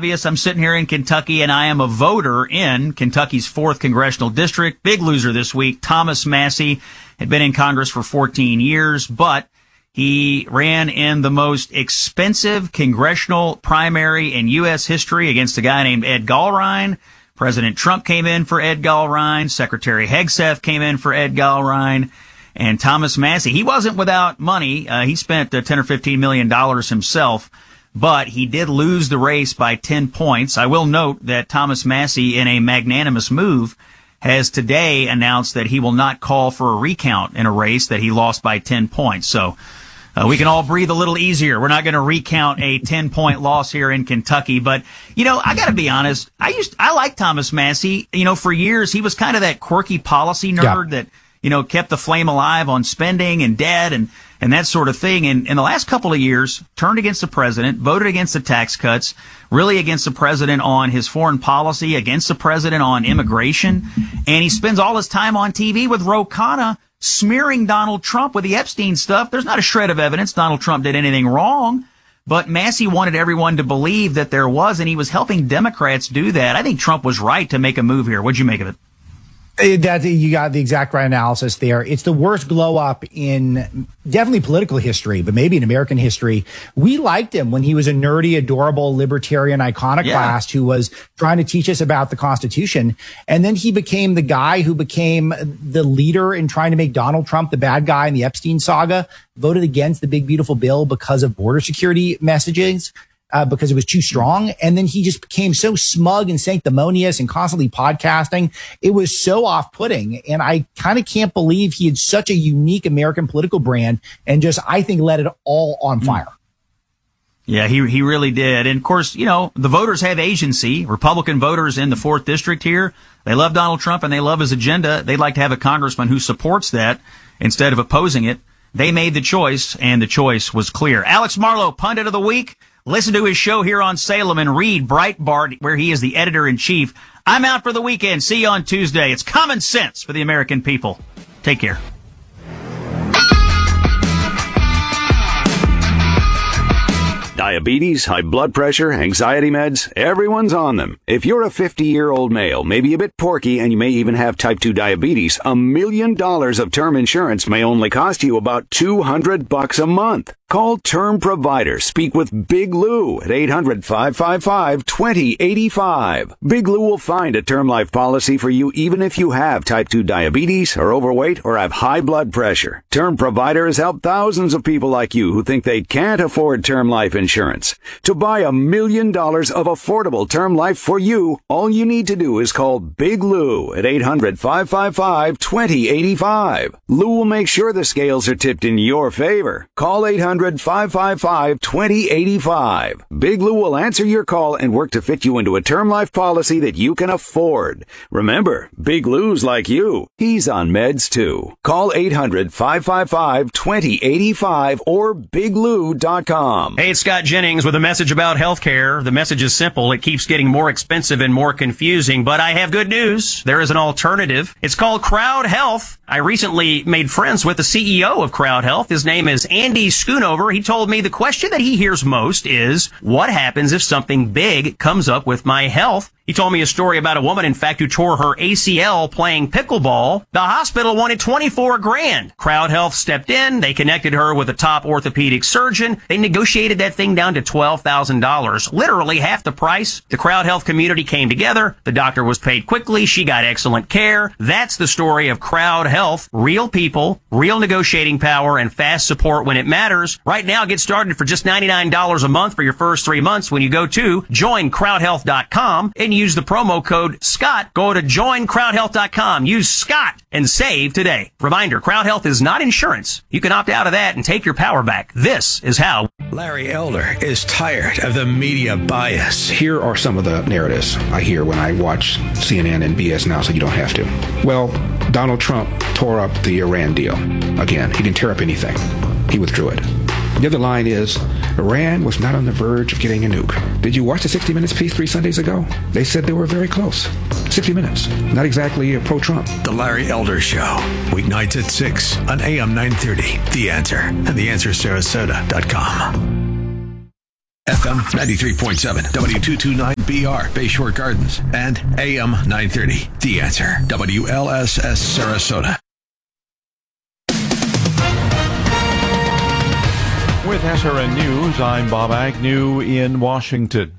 obvious. I'm sitting here in Kentucky, and I am a voter in Kentucky's 4th Congressional District. Big loser this week. Thomas Massie had been in Congress for 14 years, but he ran in the most expensive congressional primary in U.S. history against a guy named Ed Gallrein. President Trump came in for Ed Gallrein. Secretary Hegseth came in for Ed Gallrein. And Thomas Massie, he wasn't without money. He spent $10 or $15 million himself, but he did lose the race by 10 points. I will note that Thomas Massie, in a magnanimous move, has today announced that he will not call for a recount in a race that he lost by 10 points. So we can all breathe a little easier. We're not going to recount a 10-point loss here in Kentucky. But, I got to be honest. I like Thomas Massie. For years, he was kind of that quirky policy nerd that, kept the flame alive on spending and debt and that sort of thing. And in the last couple of years, turned against the president, voted against the tax cuts, really against the president on his foreign policy, against the president on immigration. And he spends all his time on TV with Ro Khanna smearing Donald Trump with the Epstein stuff. There's not a shred of evidence Donald Trump did anything wrong, but Massie wanted everyone to believe that there was, and he was helping Democrats do that. I think Trump was right to make a move here. What'd you make of it? You got the exact right analysis there. It's the worst glow up in definitely political history, but maybe in American history. We liked him when he was a nerdy, adorable, libertarian iconoclast who was trying to teach us about the Constitution. And then he became the guy who became the leader in trying to make Donald Trump the bad guy in the Epstein saga, voted against the big, beautiful bill because of border security messages. Because it was too strong. And then he just became so smug and sanctimonious and constantly podcasting. It was so off-putting. And I kind of can't believe he had such a unique American political brand and just, I think, let it all on fire. Yeah, he really did. And of course, the voters have agency. Republican voters in the 4th District here, they love Donald Trump and they love his agenda. They'd like to have a congressman who supports that instead of opposing it. They made the choice, and the choice was clear. Alex Marlow, Pundit of the Week. Listen to his show here on Salem and read Breitbart, where he is the editor-in-chief. I'm out for the weekend. See you on Tuesday. It's common sense for the American people. Take care. Diabetes, high blood pressure, anxiety meds, everyone's on them. If you're a 50-year-old male, maybe a bit porky, and you may even have type 2 diabetes, $1 million of term insurance may only cost you about $200 a month. Call Term Provider. Speak with Big Lou at 800-555-2085. Big Lou will find a term life policy for you even if you have type 2 diabetes, are overweight, or have high blood pressure. Term Provider has helped thousands of people like you who think they can't afford term life insurance. To buy $1 million of affordable term life for you, all you need to do is call Big Lou at 800-555-2085. Lou will make sure the scales are tipped in your favor. Call 800-555-2085. Big Lou will answer your call and work to fit you into a term life policy that you can afford. Remember, Big Lou's like you. He's on meds too. Call 800-555-2085 or biglou.com. Hey, it's Scott Jennings with a message about healthcare. The message is simple. It keeps getting more expensive and more confusing, but I have good news. There is an alternative. It's called Crowd Health. I recently made friends with the CEO of Crowd Health. His name is Andy Schoonover. He told me the question that he hears most is, what happens if something big comes up with my health? He told me a story about a woman, in fact, who tore her ACL playing pickleball. The hospital wanted $24,000. Crowd Health stepped in. They connected her with a top orthopedic surgeon. They negotiated that thing down to $12,000, literally half the price. The Crowd Health community came together. The doctor was paid quickly. She got excellent care. That's the story of Crowd Health. Real people, real negotiating power, and fast support when it matters. Right now, get started for just $99 a month for your first 3 months when you go to joincrowdhealth.com and use the promo code SCOTT. Go to joincrowdhealth.com. Use SCOTT and save today. Reminder, Crowd Health is not insurance. You can opt out of that and take your power back. This is how. Larry Elder is tired of the media bias. Here are some of the narratives I hear when I watch CNN and BS Now, so you don't have to. Well, Donald Trump tore up the Iran deal. Again, he didn't tear up anything. He withdrew it. The other line is, Iran was not on the verge of getting a nuke. Did you watch the 60 Minutes piece 3 Sundays ago? They said they were very close. 60 Minutes. Not exactly pro-Trump. The Larry Elder Show. Weeknights at 6 on AM 930. The Answer. And theanswersarasota.com. FM 93.7, W229BR, Bayshore Gardens, and AM 930. The Answer, WLSS Sarasota. With SRN News, I'm Bob Agnew in Washington.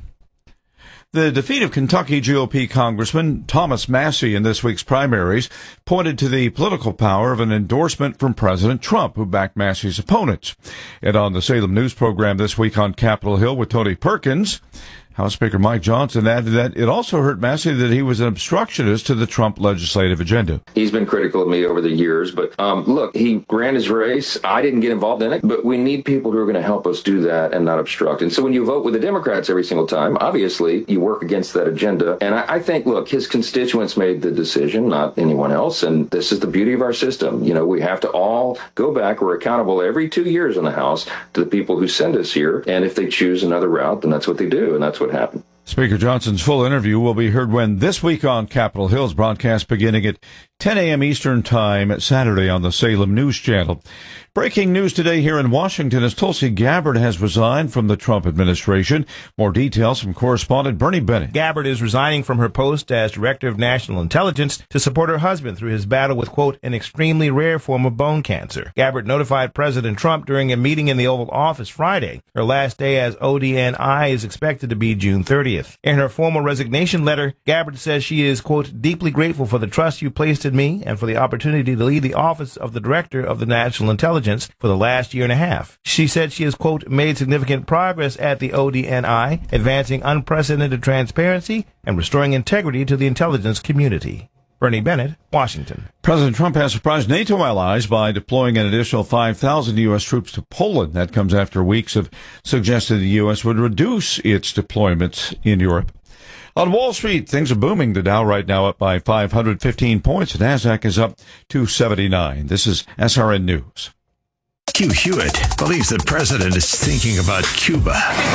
The defeat of Kentucky GOP Congressman Thomas Massie in this week's primaries pointed to the political power of an endorsement from President Trump, who backed Massie's opponents. And on the Salem News program this week on Capitol Hill with Tony Perkins, House Speaker Mike Johnson added that it also hurt Massie that he was an obstructionist to the Trump legislative agenda. He's been critical of me over the years, but look, he ran his race. I didn't get involved in it, but we need people who are going to help us do that and not obstruct. And so when you vote with the Democrats every single time, obviously you work against that agenda. And I think, look, his constituents made the decision, not anyone else. And this is the beauty of our system. You know, we have to all go back. We're accountable every 2 years in the House to the people who send us here. And if they choose another route, then that's what they do. And that's what happened. Speaker Johnson's full interview will be heard when This Week on Capitol Hill's broadcast beginning at 10 a.m. Eastern Time Saturday on the Salem News Channel. Breaking news today here in Washington as Tulsi Gabbard has resigned from the Trump administration. More details from correspondent Bernie Bennett. Gabbard is resigning from her post as Director of National Intelligence to support her husband through his battle with, quote, an extremely rare form of bone cancer. Gabbard notified President Trump during a meeting in the Oval Office Friday. Her last day as ODNI is expected to be June 30th. In her formal resignation letter, Gabbard says she is, quote, deeply grateful for the trust you placed in me and for the opportunity to lead the office of the Director of the National Intelligence for the last year and a half. She said she has, quote, made significant progress at the ODNI, advancing unprecedented transparency and restoring integrity to the intelligence community. Bernie Bennett, Washington. President Trump has surprised NATO allies by deploying an additional 5,000 U.S. troops to Poland. That comes after weeks of suggesting the U.S. would reduce its deployments in Europe. On Wall Street, things are booming. The Dow right now up by 515 points. The NASDAQ is up 279. This is SRN News. Hugh Hewitt believes the president is thinking about Cuba.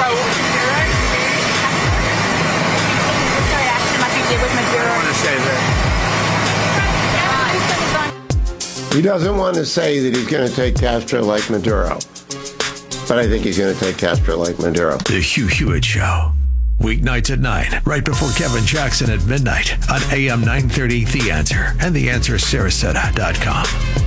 He doesn't want to say that he's going to take Castro like Maduro, but I think he's going to take Castro like Maduro. The Hugh Hewitt Show. Weeknights at 9, right before Kevin Jackson at midnight on AM 930 The Answer and TheAnswerSarasota.com.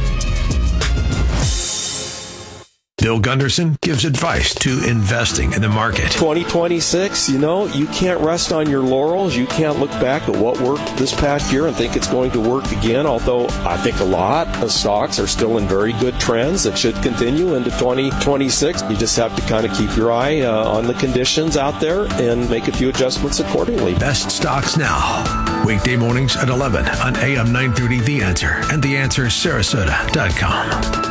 Bill Gunderson gives advice to investing in the market. 2026, you can't rest on your laurels. You can't look back at what worked this past year and think it's going to work again, although I think a lot of stocks are still in very good trends that should continue into 2026. You just have to kind of keep your eye on the conditions out there and make a few adjustments accordingly. Best stocks now. Weekday mornings at 11 on AM 930 The Answer and TheAnswerSarasota.com.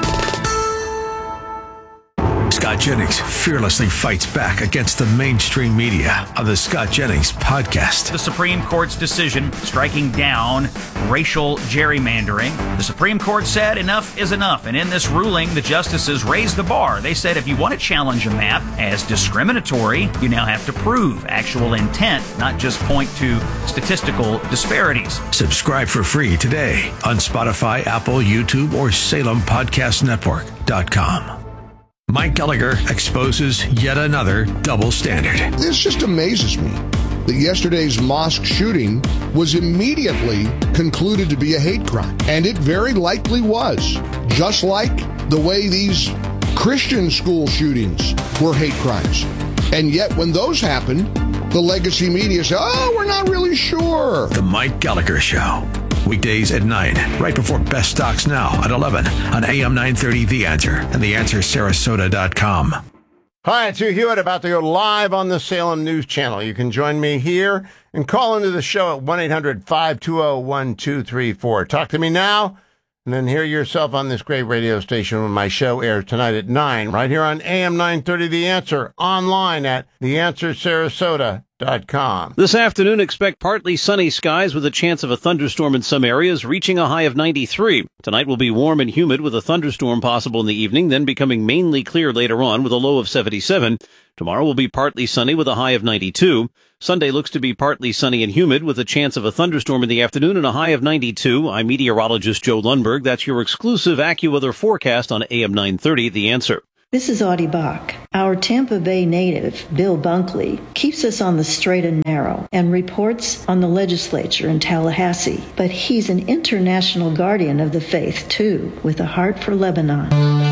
Scott Jennings fearlessly fights back against the mainstream media on the Scott Jennings podcast. The Supreme Court's decision striking down racial gerrymandering. The Supreme Court said enough is enough. And in this ruling, the justices raised the bar. They said if you want to challenge a map as discriminatory, you now have to prove actual intent, not just point to statistical disparities. Subscribe for free today on Spotify, Apple, YouTube, or SalemPodcastNetwork.com. Mike Gallagher exposes yet another double standard. This just amazes me that yesterday's mosque shooting was immediately concluded to be a hate crime. And it very likely was. Just like the way these Christian school shootings were hate crimes. And yet when those happen, the legacy media say, oh, we're not really sure. The Mike Gallagher Show. Weekdays at 9, right before Best Stocks Now at 11 on AM 930 The Answer and TheAnswerSarasota.com. Hi, it's Hugh Hewitt, about to go live on the Salem News Channel. You can join me here and call into the show at 1-800-520-1234. Talk to me now, and then hear yourself on this great radio station when my show airs tonight at 9, right here on AM 930 The Answer, online at TheAnswerSarasota.com. This afternoon, expect partly sunny skies with a chance of a thunderstorm in some areas, reaching a high of 93. Tonight will be warm and humid with a thunderstorm possible in the evening, then becoming mainly clear later on with a low of 77. Tomorrow will be partly sunny with a high of 92. Sunday looks to be partly sunny and humid with a chance of a thunderstorm in the afternoon and a high of 92. I'm meteorologist Joe Lundberg. That's your exclusive AccuWeather forecast on AM 930, The Answer. This is Audie Bach. Our Tampa Bay native, Bill Bunkley, keeps us on the straight and narrow and reports on the legislature in Tallahassee. But he's an international guardian of the faith, too, with a heart for Lebanon.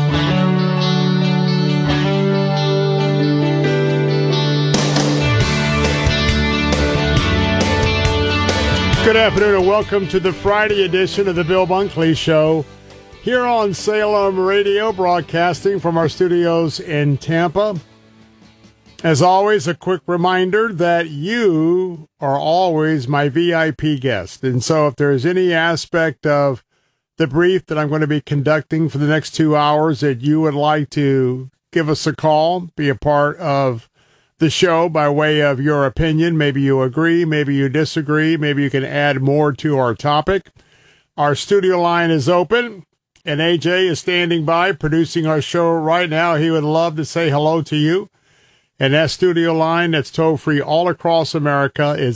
Good afternoon and welcome to the Friday edition of the Bill Bunkley Show. Here on Salem Radio, broadcasting from our studios in Tampa. As always, a quick reminder that you are always my VIP guest. And so if there's any aspect of the brief that I'm going to be conducting for the next 2 hours that you would like to give us a call, be a part of the show by way of your opinion, maybe you agree, maybe you disagree, maybe you can add more to our topic. Our studio line is open. And AJ is standing by, producing our show right now. He would love to say hello to you. And that studio line that's toll-free all across America is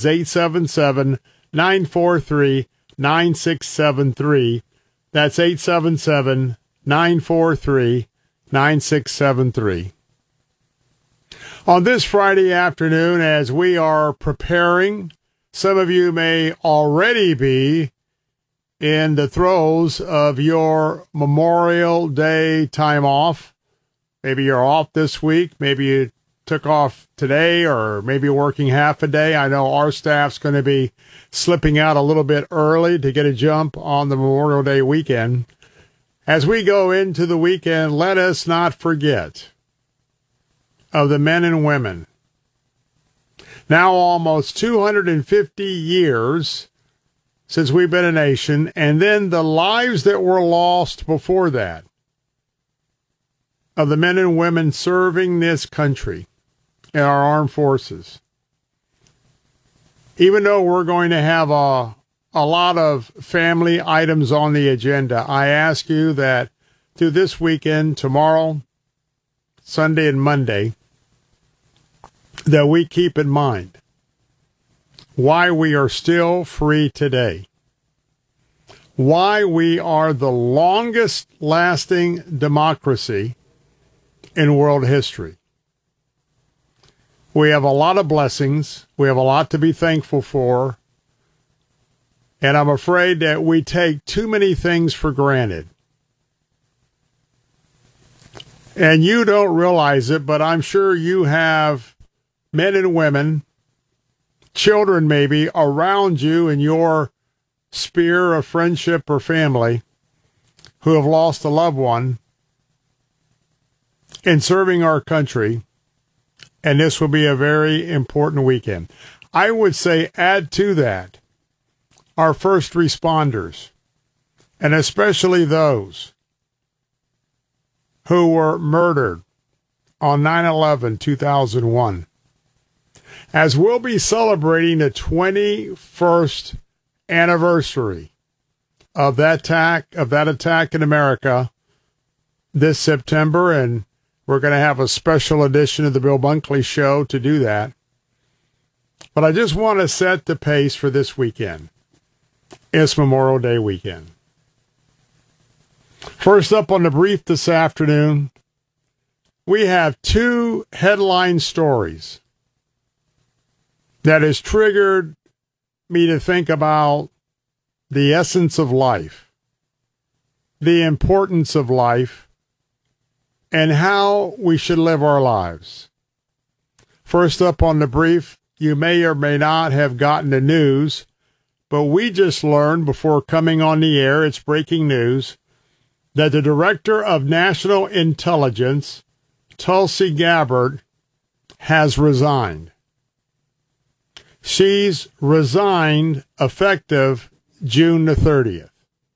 877-943-9673. That's 877-943-9673. On this Friday afternoon, as we are preparing, some of you may already be in the throes of your Memorial Day time off. Maybe you're off this week. Maybe you took off today, or maybe working half a day. I know our staff's going to be slipping out a little bit early to get a jump on the Memorial Day weekend. As we go into the weekend, let us not forget of the men and women. Now almost 250 years since we've been a nation, and then the lives that were lost before that of the men and women serving this country in our armed forces. Even though we're going to have a lot of family items on the agenda, I ask you that through this weekend, tomorrow, Sunday, and Monday, that we keep in mind why we are still free today, why we are the longest lasting democracy in world history. We have a lot of blessings. We have a lot to be thankful for. And I'm afraid that we take too many things for granted. And you don't realize it, but I'm sure you have men and women, children maybe, around you in your sphere of friendship or family who have lost a loved one in serving our country, and this will be a very important weekend. I would say add to that our first responders, and especially those who were murdered on 9/11/2001. As we'll be celebrating the 21st anniversary of that attack in America this September, and we're going to have a special edition of the Bill Bunkley Show to do that. But I just want to set the pace for this weekend. It's Memorial Day weekend. First up on the brief this afternoon, we have two headline stories that has triggered me to think about the essence of life, the importance of life, and how we should live our lives. First up on the brief, you may or may not have gotten the news, but we just learned before coming on the air, it's breaking news, that the Director of National Intelligence, Tulsi Gabbard, has resigned. She's resigned effective June the 30th.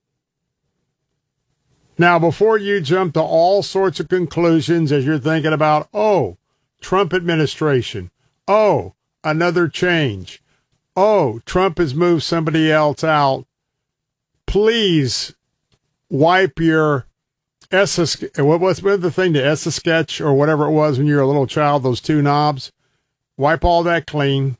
Now, before you jump to all sorts of conclusions as you're thinking about, oh, Trump administration, oh, another change, oh, Trump has moved somebody else out, please wipe your what's the thing, the Etch-a-Sketch or whatever it was when you were a little child, those two knobs, wipe all that clean.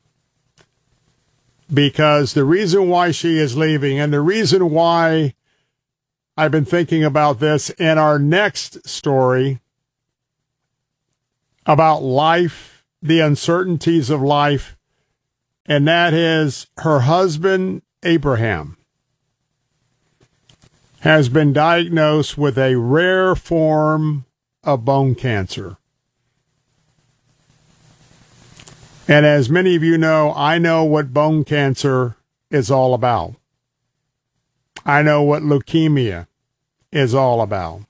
Because the reason why she is leaving, and the reason why I've been thinking about this in our next story, about life, the uncertainties of life, and that is her husband, Abraham, has been diagnosed with a rare form of bone cancer. And as many of you know, I know what bone cancer is all about. I know what leukemia is all about.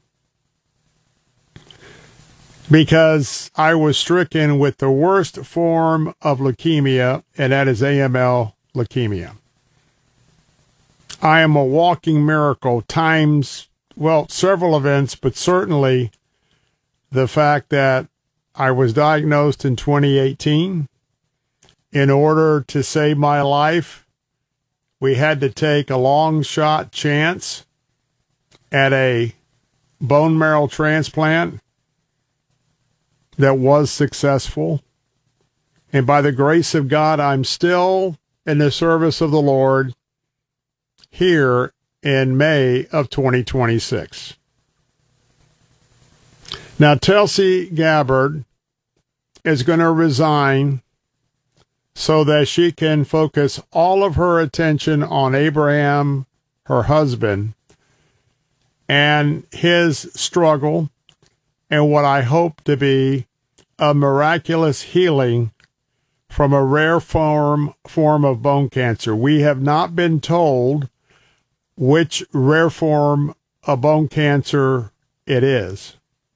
Because I was stricken with the worst form of leukemia, and that is AML leukemia. I am a walking miracle times, well, several events, but certainly the fact that I was diagnosed in 2018. In order to save my life, we had to take a long shot chance at a bone marrow transplant that was successful. And by the grace of God, I'm still in the service of the Lord here in May of 2026. Now, Tulsi Gabbard is going to resign so that she can focus all of her attention on Abraham, her husband, and his struggle, and what I hope to be a miraculous healing from a rare form of bone cancer. We have not been told which rare form of bone cancer it is.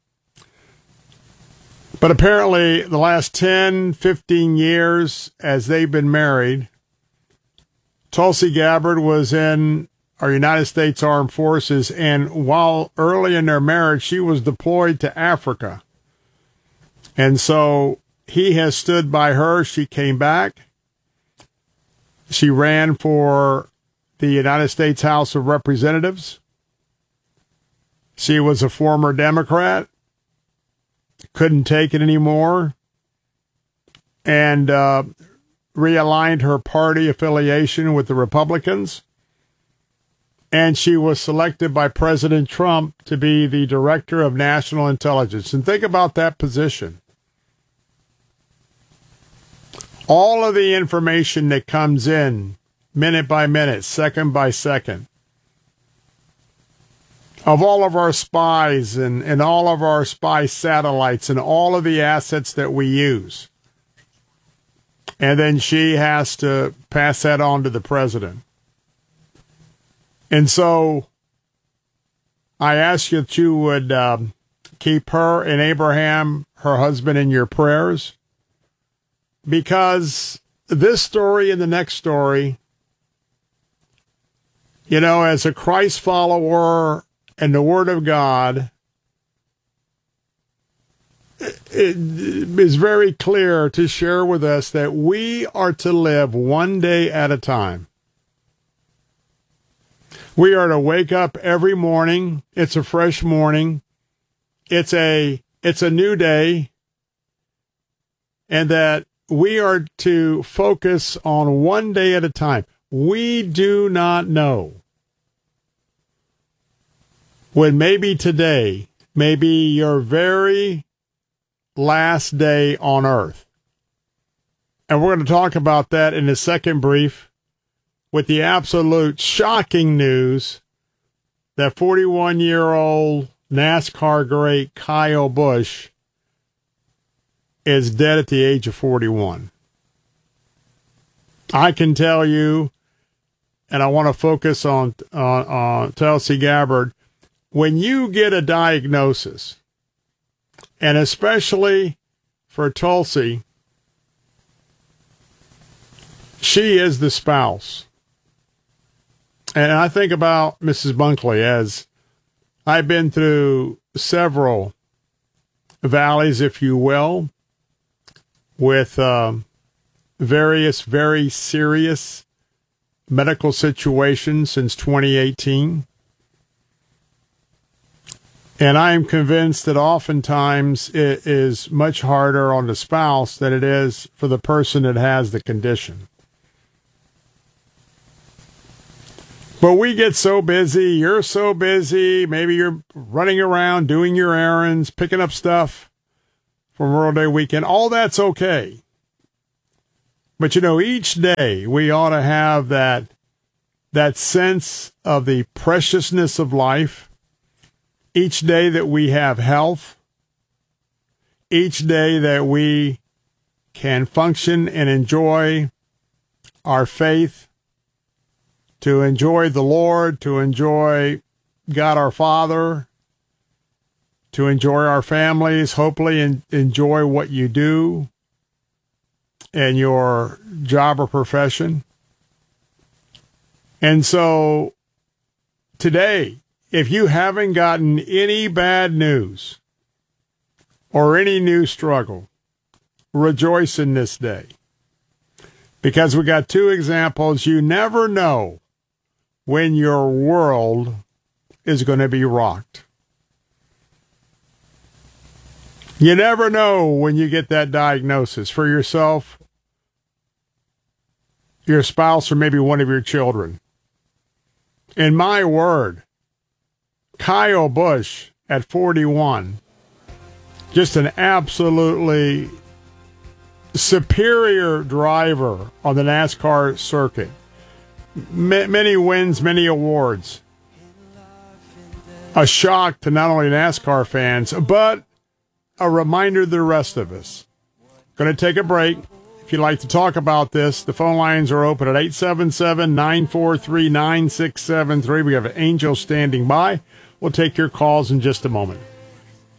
But apparently the last 10, 15 years as they've been married, Tulsi Gabbard was in our United States Armed Forces, and while early in their marriage, she was deployed to Africa. And so he has stood by her. She came back. She ran for the United States House of Representatives. She was a former Democrat. Couldn't take it anymore, and realigned her party affiliation with the Republicans. And she was selected by President Trump to be the Director of National Intelligence. And think about that position. All of the information that comes in, minute by minute, second by second, of all of our spies and all of our spy satellites and all of the assets that we use. And then she has to pass that on to the president. And so I ask you that you would keep her and Abraham, her husband, in your prayers, because this story and the next story, you know, as a Christ follower and the Word of God, it is very clear to share with us that we are to live one day at a time. We are to wake up every morning. It's a fresh morning. It's a new day. And that we are to focus on one day at a time. We do not know when maybe today may be your very last day on earth. And we're going to talk about that in the second brief with the absolute shocking news that 41-year-old NASCAR great Kyle Busch is dead at the age of 41. I can tell you, and I want to focus on Tulsi Gabbard, when you get a diagnosis, and especially for Tulsi, she is the spouse. And I think about Mrs. Bunkley, as I've been through several valleys, if you will, with various very serious medical situations since 2018. And I am convinced that oftentimes it is much harder on the spouse than it is for the person that has the condition. But we get so busy, you're so busy, maybe you're running around doing your errands, picking up stuff for Memorial Day weekend. All that's okay. But, each day we ought to have that sense of the preciousness of life. Each day that we have health. Each day that we can function and enjoy our faith, to enjoy the Lord, to enjoy God our Father, to enjoy our families, hopefully enjoy what you do in your job or profession. And so today, if you haven't gotten any bad news or any new struggle, rejoice in this day. Because we got two examples. You never know when your world is going to be rocked. You never know when you get that diagnosis for yourself, your spouse, or maybe one of your children. In my word, Kyle Busch at 41, just an absolutely superior driver on the NASCAR circuit. Many wins, many awards. A shock to not only NASCAR fans, but a reminder to the rest of us. Going to take a break. If you'd like to talk about this, the phone lines are open at 877-943-9673. We have an angel standing by. We'll take your calls in just a moment.